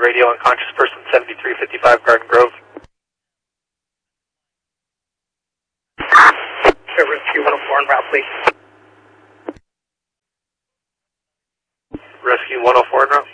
radio, unconscious person, 7355 Garden Grove. Rescue 104 en route, please. Rescue 104 en route.